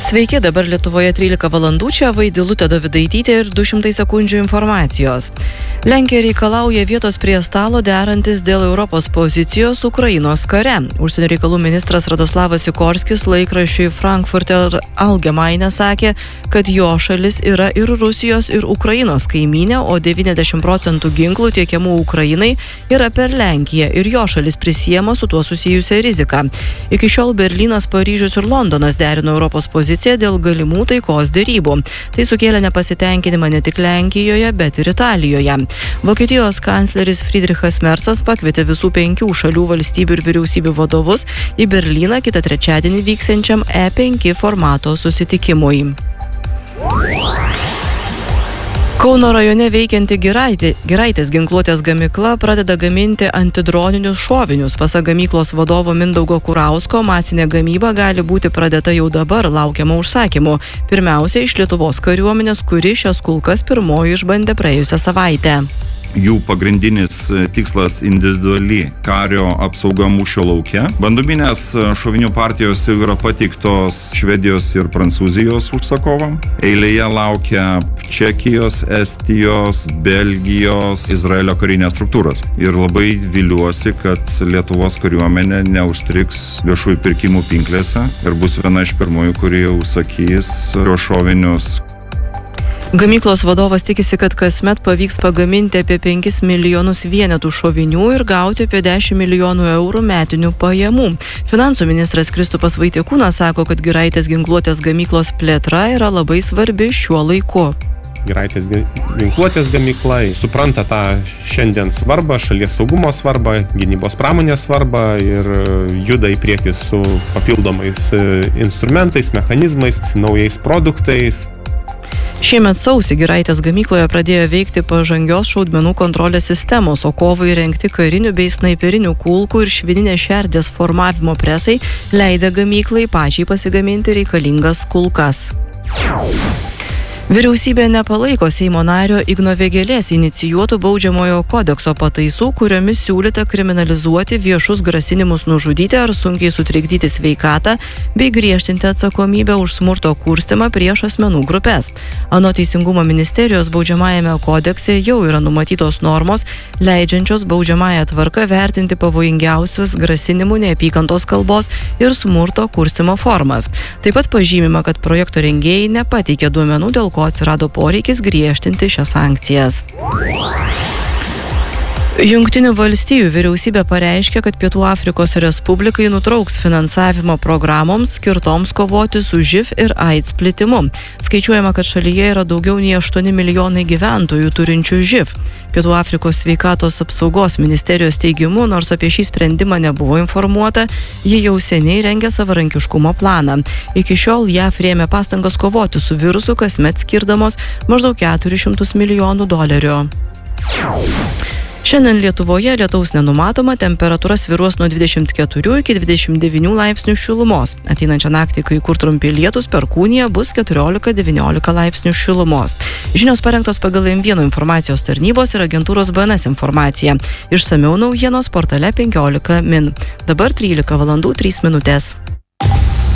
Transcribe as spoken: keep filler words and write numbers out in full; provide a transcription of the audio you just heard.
Sveiki, dabar Lietuvoje trylika valandų, čia Vaidilutė Dovydaitytė ir du šimtai sekundžių informacijos. Lenkija reikalauja vietos prie stalo derantis dėl Europos pozicijos Ukrainos kare. Užsienio reikalų ministras Radoslavas Sikorskis laikraščiui Frankfurter Allgemeine sakė, kad jo šalis yra ir Rusijos, ir Ukrainos kaimynė, o devyniasdešimt procentų ginklų tiekiamų Ukrainai yra per Lenkiją ir jo šalis prisiema su tuo susijusią riziką. Iki šiol Berlynas, Paryžius ir Londonas derino Europos poziciją dėl galimų taikos derybų. Tai sukėlė nepasitenkinimą ne tik Lenkijoje, bet ir Italijoje. Vokietijos kancleris Friedrichas Merzas pakvietė visų penkių šalių valstybių ir vyriausybių vadovus į Berlyną kitą trečiadienį vyksiančiam E penki formato susitikimui. Kauno rajone veikianti Giraitė, Giraitės ginkluotės gamykla pradeda gaminti antidroninius šovinius. Pasak gamyklos vadovo Mindaugo Kurausko, masinė gamyba gali būti pradėta jau dabar, laukiama užsakymų. Pirmiausia, iš Lietuvos kariuomenės, kuri šias kulkas pirmoji išbandė praėjusią savaitę. Jų pagrindinis tikslas individuali kario apsauga mūšio lauke. Bandominės šovinių partijos jau yra pateiktos Švedijos ir Prancūzijos užsakovam. Eilėje laukia Čekijos, Estijos, Belgijos, Izraelio karinės struktūros. Ir labai viliuosi, kad Lietuvos kariuomenė neužstriks viešųjų pirkimų pinklėse ir bus viena iš pirmųjų, kurie užsakys šios šovinius. Gamyklos vadovas tikisi, kad kasmet pavyks pagaminti apie penkis milijonus vienetų šovinių ir gauti apie dešimt milijonų eurų metinių pajamų. Finansų ministras Kristupas Vaitiekūnas sako, kad Giraitės ginkluotės gamyklos plėtra yra labai svarbi šiuo laiku. Giraitės ginkluotės gamykla supranta tą šiandien svarbą, šalies saugumo svarbą, gynybos pramonės svarbą ir juda į priekį su papildomais instrumentais, mechanizmais, naujais produktais. Šiemet sausį Giraitės gamykloje pradėjo veikti pažangios šaudmenų kontrolės sistemos, o kovai rengti karinių bei snaiperinių kulkų ir švininės šerdės formavimo presai leidė gamyklai pačiai pasigaminti reikalingas kulkas. Vyriausybė nepalaiko Seimo nario Igno Vėgėlės inicijuotų baudžiamojo kodekso pataisų, kuriomis siūlyta kriminalizuoti viešus grasinimus nužudyti ar sunkiai sutrikdyti sveikatą bei griežtinti atsakomybę už smurto kurstymą prieš asmenų grupės. Anot Teisingumo ministerijos baudžiamajame kodekse jau yra numatytos normos, leidžiančios baudžiamąją tvarką vertinti pavojingiausius grasinimų, neapykantos kalbos ir smurto kurstymo formas. Taip pat pažymima, kad projekto rengėjai nepateikė duomenų, dėl ko atsirado poreikis griežtinti šias sankcijas. Jungtinių valstijų vyriausybė pareiškė, kad Pietų Afrikos Respublikai nutrauks finansavimo programoms skirtoms kovoti su živ ir AIDS plitimu. Skaičiuojama, kad šalyje yra daugiau nei aštuoni milijonai gyventojų turinčių živ. Pietų Afrikos sveikatos apsaugos ministerijos teigimu, nors apie šį sprendimą nebuvo informuota, ji jau seniai rengia savarankiškumo planą. Iki šiol J A V rėmė pastangas kovoti su virusu, kasmet skirdamos maždaug keturis šimtus milijonų dolerių. Šiandien Lietuvoje lietaus nenumatoma, temperatūra svyruos nuo dvidešimt keturių iki dvidešimt devynių laipsnių šilumos. Ateinančią naktį kai kur trumpi lietūs, Perkūnija bus keturiolika devyniolika laipsnių šilumos. Žinios parengtos pagal M vienas informacijos tarnybos ir agentūros B N S informaciją. Išsamiau naujienos portale penkiolika min. Dabar trylika valandų trys minutės.